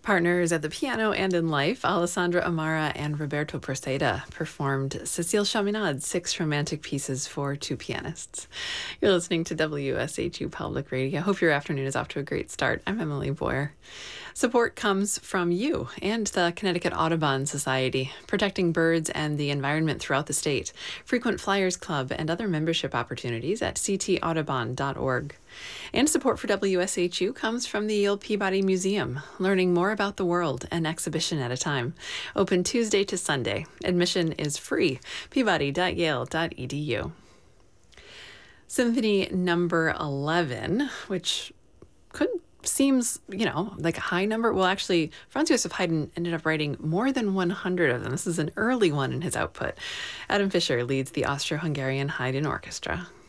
Partners at the piano and in life, Alessandra Amara and Roberto Proceda performed Cécile Chaminade's 6 romantic pieces for 2 pianists. You're listening to WSHU Public Radio. Hope your afternoon is off to a great start. I'm Emily Boyer. Support comes from you and the Connecticut Audubon Society, protecting birds and the environment throughout the state. Frequent Flyers Club and other membership opportunities at ctaudubon.org. And support for WSHU comes from the Yale Peabody Museum, learning more about the world, an exhibition at a time. Open Tuesday to Sunday. Admission is free. peabody.yale.edu. Symphony number 11, which seems, like a high number. Well, actually, Franz Joseph Haydn ended up writing more than 100 of them. This is an early one in his output. Adam Fischer leads the Austro-Hungarian Haydn Orchestra.